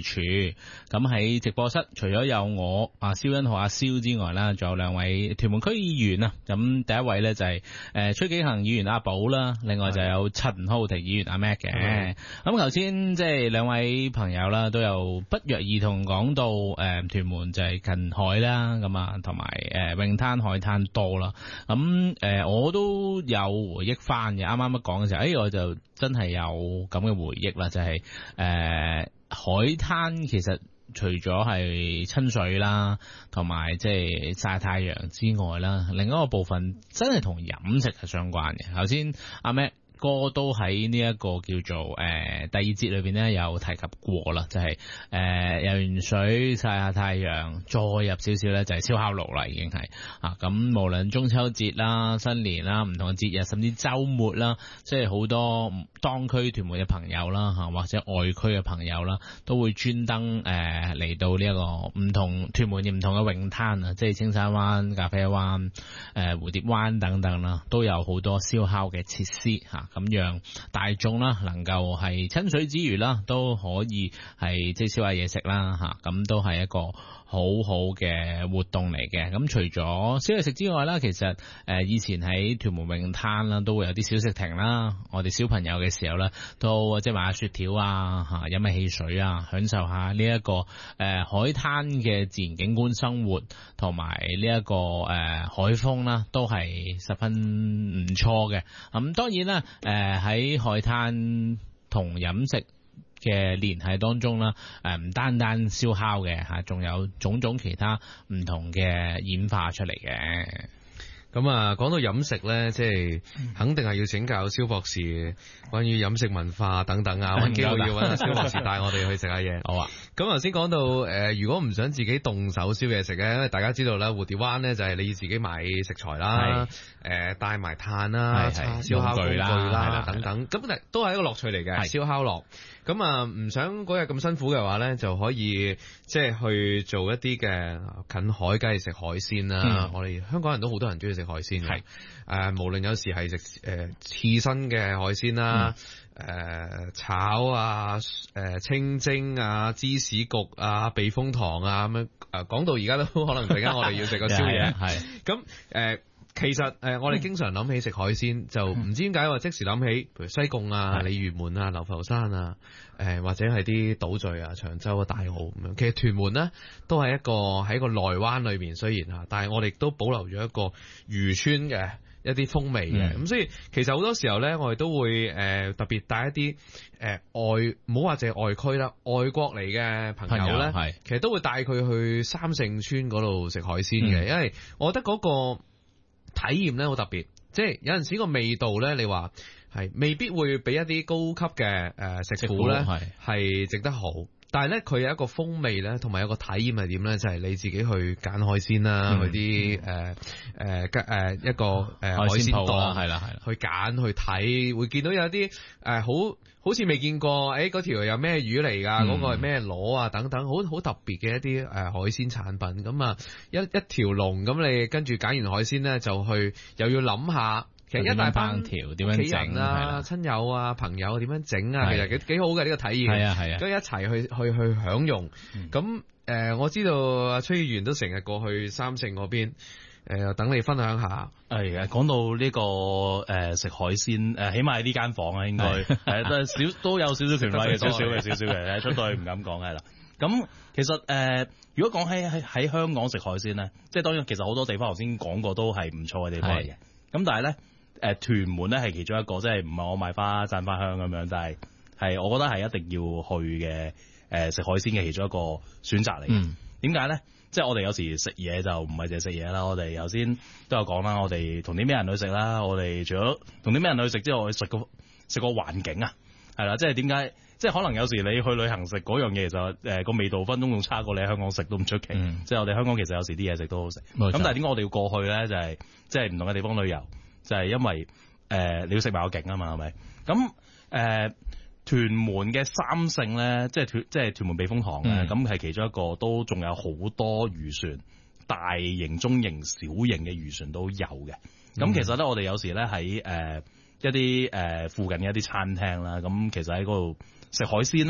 處。咁喺直播室除咗有我蕭欣浩阿蕭之外啦，仲有兩位屯門區議員啊。咁第一位呢就係崔紀恒議員阿寶啦，另外就有陳浩庭議員阿 Mac 嘅。咁頭先即係兩位朋友啦，都有不約而同講到屯門就係近海啦，咁啊同埋泳灘海灘多啦。咁我都有回憶翻嘅，啱啱一講嘅時候，我就真係有咁嘅回憶啦，就係海灘其實除咗係親水啦，同埋即係曬太陽之外啦，另一個部分真係同飲食係相關嘅。頭先阿 Mac 哥都喺呢一個叫做第二節裏邊咧有提及過啦，就係游完水曬下太陽，再入少少咧就係燒烤爐啦，已經係咁無論中秋節啦、新年啦、唔同嘅節日，甚至週末啦，即係好多當區屯門嘅朋友啦或者外區嘅朋友啦，都會專登嚟到呢一個唔同屯門唔同嘅泳灘啊，即係青山灣、咖啡灣、蝴蝶灣等等啦，都有好多燒烤嘅設施咁讓大眾啦能夠係親水之餘啦，都可以係即係燒下嘢食啦咁都係一個好好嘅活動嚟嘅。咁除咗燒嘢食之外啦，其實以前喺屯門泳灘啦都會有啲小食亭啦，我哋小朋友嘅時候咧都即係買下雪條飲下汽水享受下呢一個海灘嘅自然景觀生活，同埋呢一個海風啦，都係十分唔錯嘅。咁當然啦，喺海灘同飲食嘅聯繫當中啦，唔單單燒烤嘅仲有種種其他唔同嘅演化出嚟嘅。 咁啊，講到飲食咧，即係肯定係要請教蕭博士關於飲食文化等等啊，揾機會要揾蕭博士帶我哋去食下嘢。好啊。咁頭先講到如果唔想自己動手燒嘢食嘅，因為大家知道啦，蝴蝶灣咧就係你要自己買食材啦，帶埋炭啦、燒烤工具啦等等，咁都係一個樂趣嚟嘅，燒烤樂。咁啊，唔想嗰日咁辛苦嘅話咧，就可以即係去做一啲嘅近海，梗係食海鮮啦。我哋香港人都好多人中意食海鮮嘅，無論有時係食刺身嘅海鮮啦，炒啊，清蒸啊，芝士焗啊，避風塘啊咁樣。講到而家都可能突然間我哋要食個宵夜，咁其實我哋經常諗起食海鮮，就唔知點解話即時諗起，譬如西貢啊、鯉魚門啊、流浮山啊，或者係啲島嶼啊、長洲啊、大澳咁樣。其實屯門呢都係喺個內灣裏面，雖然但係我哋都保留咗一個漁村嘅一啲風味嘅。咁所以其實好多時候呢，我哋都會特別帶一啲唔好話淨係外區啦，外國嚟嘅朋友呢，其實都會帶佢去三聖村嗰度食海鮮嘅，因為我覺得嗰個體驗咧好特別，即係有陣時個味道咧，你話係未必會比一啲高級嘅食府咧係值得好，但係咧佢有一個風味咧，同埋有個體驗係點咧，就係你自己去揀海鮮啦，去啲一個海鮮檔係啦，去揀去睇，會見到有啲好似未見過，嗰條有咩魚嚟㗎？嗰個係咩螺啊？等等，好特別嘅一啲海鮮產品。咁啊，一條龍咁，你跟住揀完海鮮咧，就去又要諗下，其實一大班條點樣整啊、親友啊、朋友點樣整啊，其實幾好嘅呢個體驗。係啊，跟住一齊去享用。咁我知道阿崔議員都成日過去三聖嗰邊。等你分享下。 係啊，講到呢個食海鮮，起碼喺呢間房啊，應該都有少少權威嘅，少少嘅，出到去唔敢講係啦。咁其實如果講喺香港食海鮮咧，即係當然其實好多地方頭先講過都係唔錯嘅地方嚟嘅。咁但係咧屯門咧係其中一個，即係唔係我賣花讚花香咁樣，但係我覺得係一定要去嘅食海鮮嘅其中一個選擇嚟嘅。點解咧？即係我哋有時食嘢就唔係淨係食嘢啦，我哋頭先都有講啦，我哋同啲咩人去食啦，我哋除咗同啲咩人去食之外，我哋食個環境啊，係啦，即係點解？即係可能有時你去旅行食嗰樣嘢，其實個味道分鐘仲差過你喺香港食都唔出奇。即係我哋香港其實有時啲嘢食都好食，咁但係點解我哋要過去咧？就係即係唔同嘅地方旅遊，就係因為你要食埋個景啊嘛，係咪？咁屯門嘅三聖咧，即係屯門避風塘咧，咁係其中一個，都仲有好多漁船，大型、中型、小型嘅漁船都有嘅。咁其實咧，我哋有時咧喺一啲附近嘅一啲餐廳啦，咁其實喺嗰度食海鮮咧，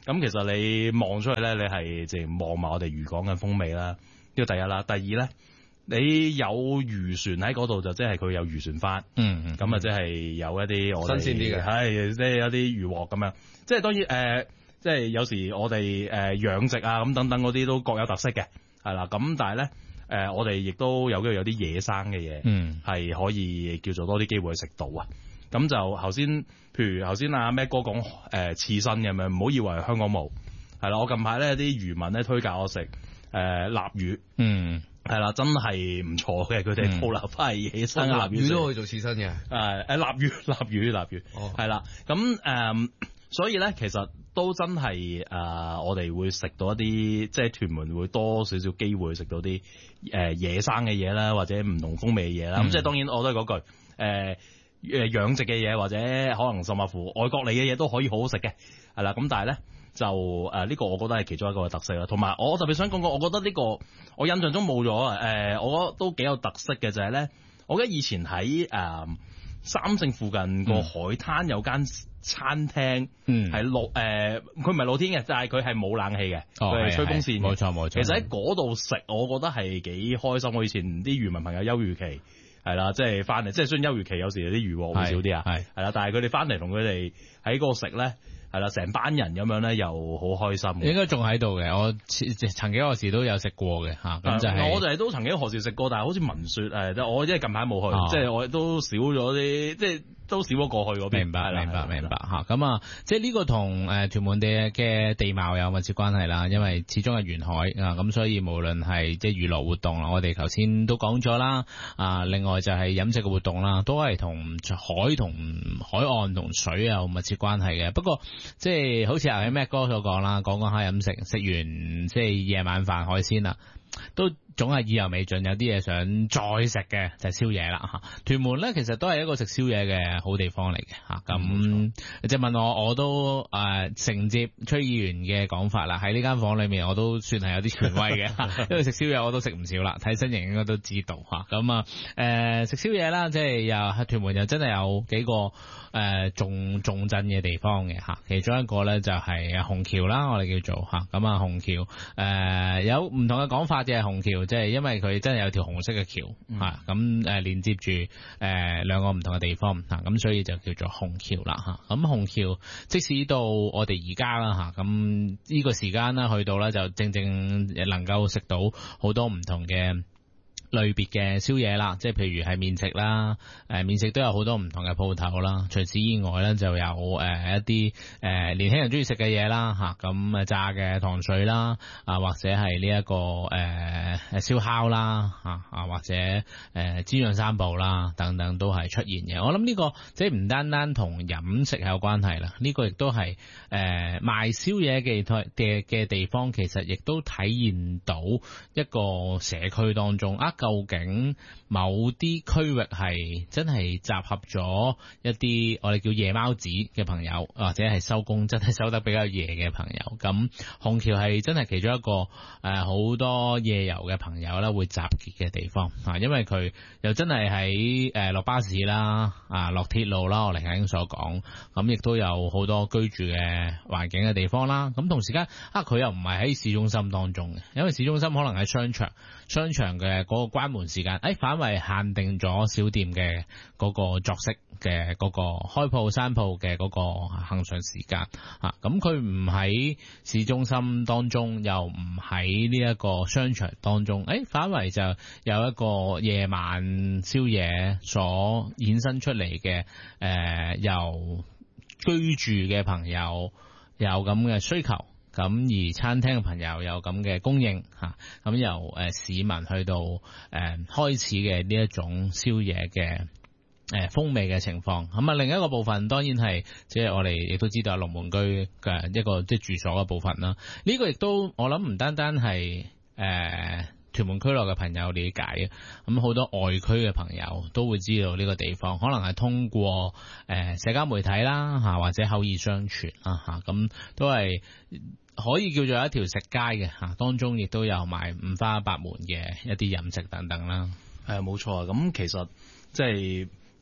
咁其實你望出去咧，你係直情望埋我哋漁港嘅風味啦。呢個第一啦，第二咧，你有漁船喺嗰度就即係佢有漁船返，咁啊即係有一啲我哋新鮮啲嘅， 係即係有啲漁獲咁樣。即係當然即係有時我哋養殖啊咁等等嗰啲都各有特色嘅，係啦。咁但係咧我哋亦都有機會有啲野生嘅嘢，係可以叫做多啲機會去食到啊。咁就譬如頭先阿咩哥講刺身咁樣，唔好以為香港冇，係啦。我近排咧啲漁民咧推介我食臘魚，係啦，真係唔錯嘅。佢哋捕撈翻嚟野生嘅臘魚都可以做刺身嘅， 臘魚，係啦。咁所以咧其實都真係我哋會食到一啲，即係屯門會多少少機會食到啲野生嘅嘢啦，或者唔同風味嘅嘢啦。咁即係當然我都係嗰句養殖嘅嘢，或者可能甚至乎外國嚟嘅嘢都可以好好食嘅，係啦。咁但係咧就呢個我覺得係其中一個嘅特色啦。同埋我特別想講我覺得呢個我印象中冇咗我覺得都幾有特色嘅就係咧，我記得以前喺三聖附近個海灘有間餐廳，係佢唔係露天嘅，但係佢係冇冷氣嘅，佢係吹風扇嘅，冇錯。其實喺嗰度食，我覺得係幾開心。我以前啲漁民朋友休漁期係啦，即係翻嚟，即係雖然休漁期有時有啲漁獲會少啲啊，係啦，但係佢哋翻嚟同佢哋喺嗰度食咧。係啦，成班人咁樣咧，又好開心。應該仲喺度嘅，我曾幾何時都有食過嘅嚇。咁就係我就係都曾幾何時食過，但係好似聞説我即係近排冇去，即係我都少咗啲，即係都少咗過去嗰邊。明白嚇。咁啊，即係呢個同屯門嘅地貌有密切關係啦，因為始終係沿海啊，咁所以無論係即係娛樂活動啦，我哋頭先都講咗啦。另外就係飲食嘅活動啦，都係同海岸同水有密切關係嘅。不過即係好似阿咩哥所講啦，講下飲食，食完即係夜晚飯海鮮啦，都總係意猶未盡，有啲嘢想再食嘅就係宵夜啦嚇。屯門咧其實都係一個食宵夜嘅好地方嚟嘅嚇。咁即係問我都承接崔議員嘅講法啦。喺呢間房裏面我都算係有啲權威嘅，因為食宵夜我都食唔少啦，睇身形應該都知道嚇。咁食宵夜啦，即係又喺屯門又真係有幾個重鎮嘅地方嘅嚇。其中一個咧就係紅橋啦，我哋叫做嚇。咁紅橋有唔同嘅講法嘅紅橋。即係因為佢真係有條紅色嘅橋嚇，咁連接住兩個唔同嘅地方嚇，咁所以就叫做紅橋啦嚇。咁紅橋即使到我哋而家啦嚇，咁呢個時間啦去到咧，就正正能夠食到好多唔同嘅類別嘅宵夜啦，即係譬如係麵食啦，麵食都有好多唔同嘅鋪頭啦。除此以外咧，就有一啲年輕人中意食嘅嘢啦嚇，咁炸嘅糖水啦，或者係呢一個燒烤啦嚇，或者煎釀三寶啦等等都係出現嘅。我諗呢個即係唔單單同飲食有關係啦，呢個亦都係賣宵夜嘅地方，其實亦都體現到一個社區當中究竟某啲區域係真係集合咗一啲我哋叫夜貓子嘅朋友，或者係收工真係收得比較夜嘅朋友。咁紅橋係真係其中一個好多夜遊嘅朋友啦會集結嘅地方啊，因為佢又真係喺落巴士啦落鐵路啦，我哋頭先所講，咁亦都有好多居住嘅環境嘅地方啦。咁同時間佢又唔係喺市中心當中嘅，因為市中心可能喺商場嘅嗰個關門時間，反為限定咗小店嘅嗰個作息嘅嗰個開鋪閂鋪嘅嗰個行上時間啊。咁佢唔喺市中心當中，又唔喺呢一個商場當中，反為就有一個夜晚宵夜所衍生出嚟嘅由居住嘅朋友有咁嘅需求。咁而餐廳嘅朋友有咁嘅供應嚇，咁由市民去到開始嘅呢一種宵夜嘅風味嘅情況。咁另一個部分當然係即係我哋亦都知道龍門居嘅一個即係住所嘅部分啦。呢個亦都我諗唔單單係屯門區內嘅朋友理解嘅，咁好多外區嘅朋友都會知道呢個地方，可能係通過社交媒體啦嚇，或者口耳相傳啦嚇，咁都係可以叫做一條食街嘅嚇，當中亦都有賣五花八門嘅一啲飲食等等啦。 係冇錯啊！咁其實即係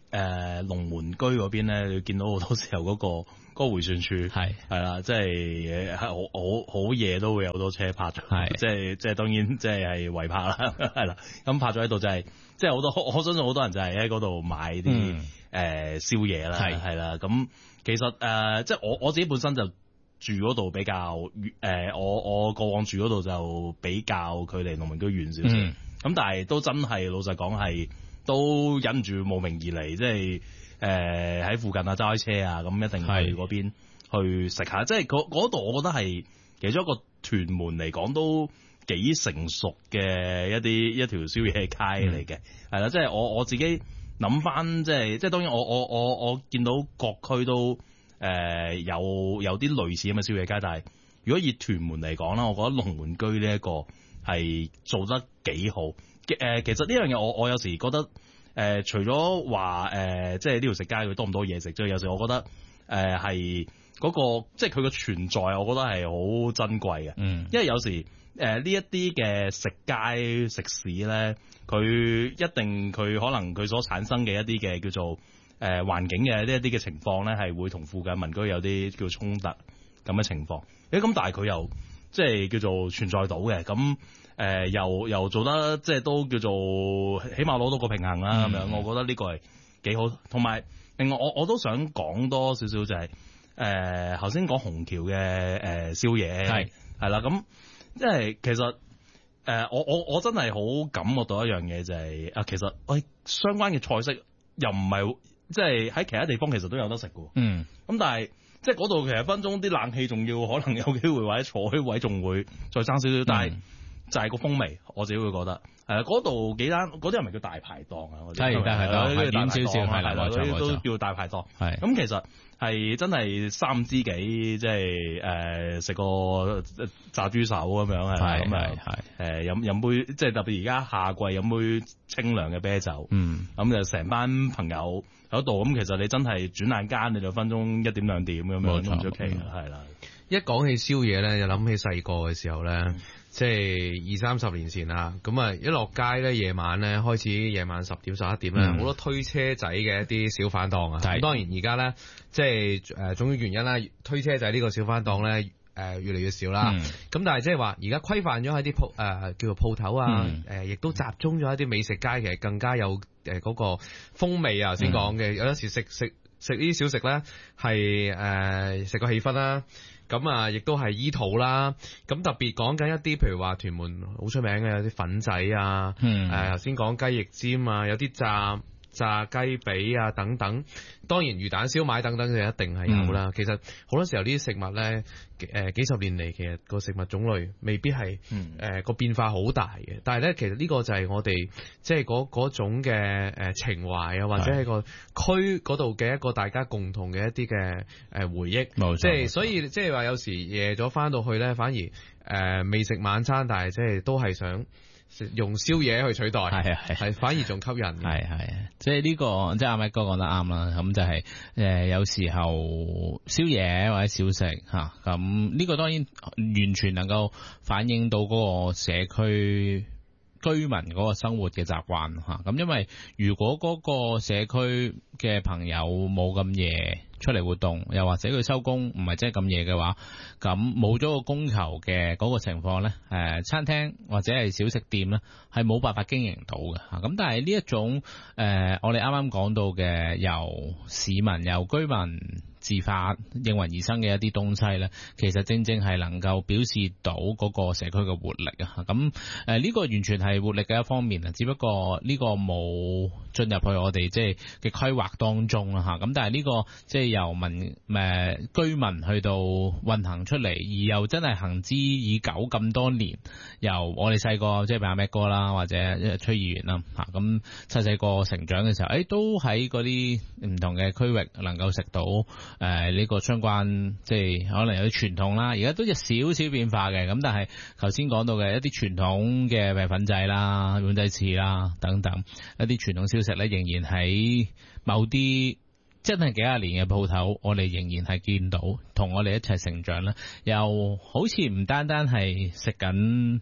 龍門居嗰邊咧，你見到好多時候嗰個回旋處係啦，即係好夜都會有好多車泊咗，即係當然即係違泊啦，係啦，咁泊咗喺度就係即係好多，我相信好多人就係喺嗰度買啲宵夜啦，係啦，咁其實即係我自己本身就住嗰度比較我過往住嗰度就比較距離龍門居遠少少，咁但係都真係老實講係都忍唔住慕名而嚟，即係喺附近啊揸開車啊，咁一定去嗰邊去食下，即係嗰度我覺得係其中一個屯門嚟講都幾成熟嘅一條宵夜街嚟嘅，係啦，即係我自己諗翻，即係當然我見到各區都有啲類似咁嘅宵夜街，但係如果以屯門嚟講啦，我覺得龍門居呢一個係做得幾好。其實呢樣嘢我有時覺得除咗話即係呢條食街佢多唔多嘢食，即係有時我覺得係嗰個即係佢嘅存在，我覺得係好珍貴嘅。因為有時呢一啲嘅食街食肆咧，佢可能佢所產生嘅一啲嘅叫做環境嘅呢一啲嘅情況咧，係會同附近民居有啲叫衝突咁嘅情況。咁但係佢又即係叫做存在到嘅，咁又做得即係都叫做起碼攞到個平衡啦咁樣。我覺得呢個係幾好。同埋另外我都想講多少少就係頭先講虹橋嘅宵夜係啦，咁即係其實我真係好感覺到一樣嘢就係其實相關嘅菜式又唔係即係喺其他地方其實都有得食嘅。咁但係即係嗰度其實分鐘啲冷氣仲要可能有機會或者坐啲位仲會再爭少少，但係就係個風味，我自己會覺得嗰度幾單嗰啲係咪叫大排檔啊？ 係點少少係啦， 嗰啲都叫大排檔。咁其實係真係三知己，即係食個炸豬手咁樣係咁飲杯，即係特別而家夏季飲杯清涼嘅啤酒。咁就成班朋友喺度，咁其實你真係轉眼間你就分鐘1點2點咁樣都唔出奇係啦。 一講起宵夜咧，就諗起細個嘅時候咧，即係20-30年前啦。咁啊，一落街咧，夜晚咧開始夜晚10點11點咧，好多推車仔嘅一啲小販檔啊。咁當然而家咧，即係種種原因啦，推車仔呢個小販檔咧越嚟越少啦。咁但係即係話而家規範咗喺啲叫做鋪頭啊，亦都集中咗喺啲美食街，其實更加有嗰個風味啊。頭先講嘅有陣時食呢啲小食咧，係食個氣氛啦。咁啊，亦都係醫肚啦。咁特別講緊一啲，譬如話屯門好出名嘅有啲粉仔啊，頭先講雞翼尖啊，有啲炸雞髀啊等等。當然魚蛋燒賣等等就一定係有啦。其實好多時候呢啲食物咧，幾十年嚟其實個食物種類未必係個變化好大嘅。但係咧，其實呢個就係我哋即係嗰種嘅情懷啊，或者係個區嗰度嘅一個大家共同嘅一啲嘅回憶。即係所以即係話有時夜咗翻到去咧，反而未食晚餐，但係即係都係想用宵夜去取代，係反而仲吸引嘅。 係即係呢個即係阿麥哥講得啱啦。咁就係有時候宵夜或者小食嚇，咁呢個當然完全能夠反映到嗰個社區居民嗰個生活嘅習慣嚇。咁因為如果嗰個社區嘅朋友冇咁夜出嚟活動，又或者佢收工唔係真係咁夜嘅話，咁冇咗個供求嘅嗰個情況咧，餐廳或者係小食店咧係冇辦法經營到嘅嚇。咁但係呢一種我哋啱啱講到嘅由市民由居民自發應運而生嘅一啲東西咧，其實正正係能夠表示到嗰個社區嘅活力啊！咁呢個完全係活力嘅一方面啊，只不過呢個冇進入去我哋即係嘅規劃當中啦嚇。咁但係呢個即係由居民去到運行出嚟，而又真係行之已久咁多年，由我哋細個即係阿咩哥啦，或者崔議員啦嚇，咁細個成長嘅時候，都喺嗰啲唔同嘅區域能夠食到。呢個相關即係可能有啲傳統啦，而家都有少少變化嘅。咁但係頭先講到嘅一啲傳統嘅粉仔啦、碗仔翅啦等等一啲傳統小食咧，仍然喺某啲真係幾廿年嘅鋪頭，我哋仍然係見到，同我哋一齊成長啦。又好似唔單單係食緊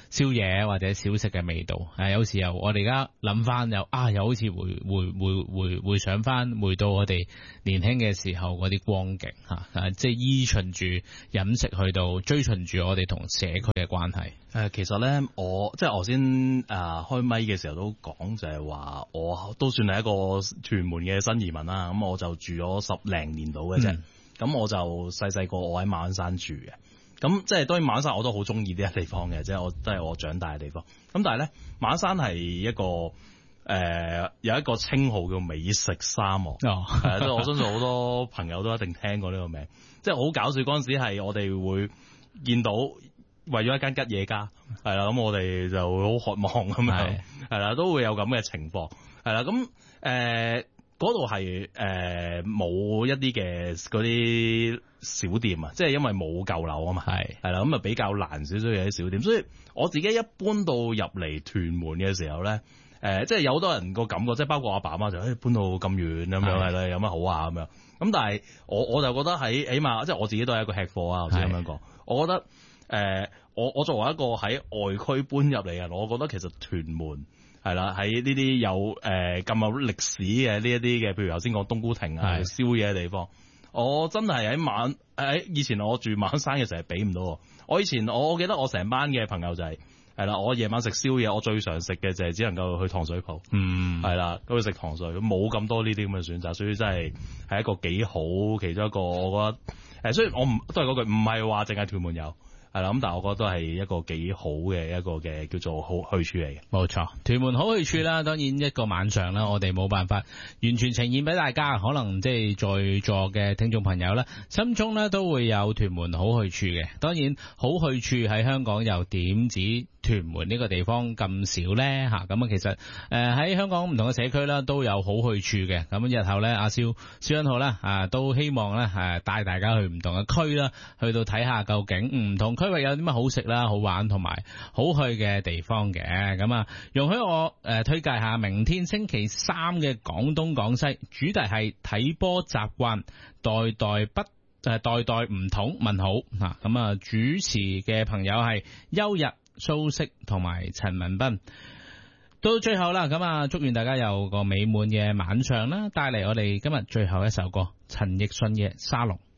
宵夜或者小食嘅味道。有時候我哋而家諗翻又好似回想翻回到我哋年輕嘅時候嗰啲光景嚇，即係依循住飲食去到追尋住我哋同社區嘅關係。 其實咧，我先開咪嘅時候都講，就係話我都算係一個屯門嘅新移民啦。咁我就住咗10零年到嘅啫。咁我就細個我喺馬鞍山住嘅。咁即係當然馬鞍山我都好中意呢個地方嘅，即係都係我長大嘅地方。咁但係咧，馬鞍山係一個有一個稱號叫美食沙漠。即係我相信好多朋友都一定聽過呢個名。即係好搞笑，嗰陣時係我哋會見到為咗一間吉野家，係啦，咁我哋就好渴望咁樣，係啦，都會有咁嘅情況，係啦，咁嗰度係冇一啲嘅嗰啲小店啊，即係因為冇舊樓啊嘛，係啦，咁啊比較難少少嘅啲小店，所以我自己一搬到入嚟屯門嘅時候咧，即係有好多人個感覺，即係包括阿爸阿媽就搬到咁遠咁樣係啦，有乜好啊咁樣，咁但係我就覺得起碼即係我自己都係一個吃貨啊，頭先咁樣講，我覺得我作為一個喺外區搬入嚟嘅人，我覺得其實屯門係啦，喺呢啲有咁有歷史嘅呢一啲嘅，譬如頭先講冬菇亭啊，宵夜嘅地方，我真係喺以前我住馬鞍山嘅時候係俾唔到我。我以前我記得我成班嘅朋友就係啦，我夜晚食宵夜，我最常食嘅就係只能夠去糖水鋪，係啦，咁去食糖水，冇咁多呢啲咁嘅選擇，所以真係一個幾好其中一個，我覺得雖然我都係嗰句，唔係話淨係屯門有。係啦，咁但係我覺得都係一個幾好嘅一個嘅叫做好去處嚟嘅。 冇錯，屯門好去處啦。當然一個晚上啦，我哋冇辦法完全呈現俾大家，可能即係在座嘅聽眾朋友啦，心中咧都會有屯門好去處嘅。當然好去處喺香港又點止屯門呢個地方咁少咧嚇？咁啊其實喺香港唔同嘅社區啦都有好去處嘅。咁日後咧，阿蕭欣浩啦都希望咧帶大家去唔同嘅區啦，去到睇下究竟唔同區域有啲乜好食啦、好玩同埋好去嘅地方嘅。咁啊，容許我推介下明天星期3嘅廣東廣西，主題係睇波習慣，代代唔同問好咁啊，主持嘅朋友係邱日、蘇軾同埋陳文斌。到最後啦，咁啊，祝願大家有個美滿嘅晚上啦，帶嚟我哋今日最後一首歌，陳奕迅嘅《沙龍》。